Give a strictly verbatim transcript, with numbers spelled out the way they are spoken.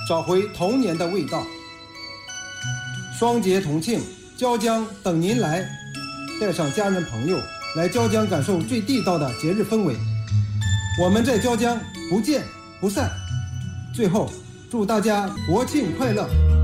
找回童年的味道。双节同庆，椒江等您来，带上家人朋友来椒江感受最地道的节日氛围。我们在椒江不见不散。最后，祝大家国庆快乐！